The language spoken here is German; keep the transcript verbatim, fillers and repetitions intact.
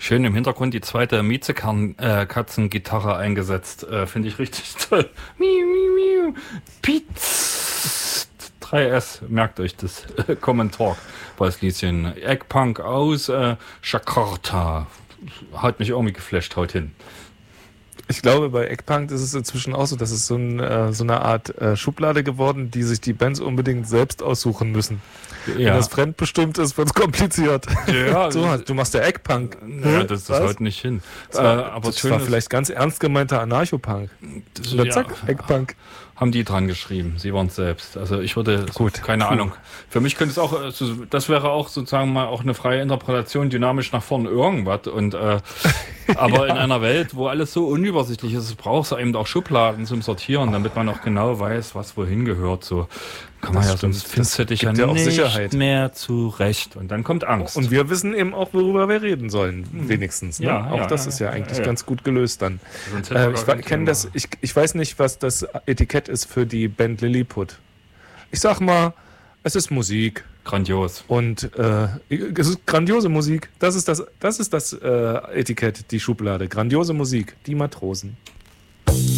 Schön im Hintergrund die zweite Miezekatzengitarre eingesetzt. Äh, Finde ich richtig toll. Miu, miu, miu. Pietz. drei S, merkt euch das äh, Kommentar bei das Lieschen. Eggpunk aus äh, Jakarta. Hat mich irgendwie geflasht, haut hin. Ich glaube, bei Eggpunk ist es inzwischen auch so, dass es so, ein, äh, so eine Art äh, Schublade geworden, die sich die Bands unbedingt selbst aussuchen müssen. Ja. Wenn das fremdbestimmt ist, wird es kompliziert. Ja, so, du machst ja Eggpunk. Ja, das ist heute nicht hin. Das war, äh, aber das war vielleicht ganz ernst gemeinter Anarchopunk. Oder zack, ja, Eggpunk. Haben die dran geschrieben, sie waren es selbst. Also ich würde, gut, keine cool. Ahnung. Für mich könnte es auch, also das wäre auch sozusagen mal auch eine freie Interpretation, dynamisch nach vorne irgendwas. Und äh, aber ja. in einer Welt, wo alles so unübersichtlich ist, brauchst du eben auch Schubladen zum Sortieren, damit man auch genau weiß, was wohin gehört. So kann man das ja, stimmt. Sonst findest du dich ja, ja nicht Sicherheit. mehr zurecht. Und dann kommt Angst. Und wir wissen eben auch, worüber wir reden sollen, wenigstens. Ne? Ja, auch ja, das ja, ist ja eigentlich ja. ganz gut gelöst dann. Äh, ich kenne das, ich, ich weiß nicht, was das Etikett ist für die Band Lilliput. Ich sag mal, es ist Musik. Grandios. Und äh, es ist grandiose Musik. Das ist das, das, ist das äh, Etikett, die Schublade. Grandiose Musik, die Matrosen.